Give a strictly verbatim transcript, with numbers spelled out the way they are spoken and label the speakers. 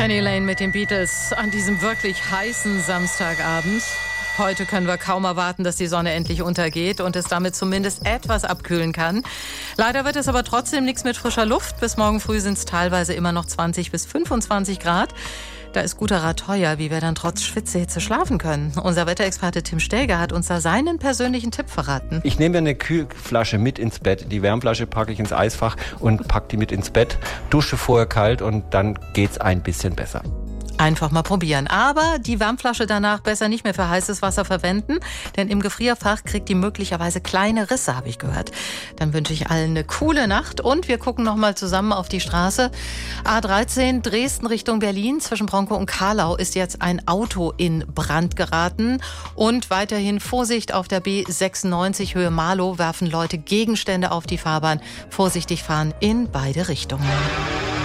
Speaker 1: Penny Lane mit den Beatles an diesem wirklich heißen Samstagabend. Heute können wir kaum erwarten, dass die Sonne endlich untergeht und es damit zumindest etwas abkühlen kann. Leider wird es aber trotzdem nichts mit frischer Luft. Bis morgen früh sind es teilweise immer noch zwanzig bis fünfundzwanzig Grad. Da ist guter Rat teuer, wie wir dann trotz Schwitzehitze schlafen können. Unser Wetterexperte Tim Stäger hat uns da seinen persönlichen Tipp verraten.
Speaker 2: Ich nehme mir eine Kühlflasche mit ins Bett. Die Wärmflasche packe ich ins Eisfach und packe die mit ins Bett. Dusche vorher kalt und dann geht's ein bisschen besser.
Speaker 1: Einfach mal probieren. Aber die Wärmflasche danach besser nicht mehr für heißes Wasser verwenden, denn im Gefrierfach kriegt die möglicherweise kleine Risse, habe ich gehört. Dann wünsche ich allen eine coole Nacht und wir gucken noch mal zusammen auf die Straße. A dreizehn Dresden Richtung Berlin, zwischen Bronkow und Carlau ist jetzt ein Auto in Brand geraten. Und weiterhin Vorsicht auf der B sechsundneunzig Höhe Marlow, werfen Leute Gegenstände auf die Fahrbahn. Vorsichtig fahren in beide Richtungen.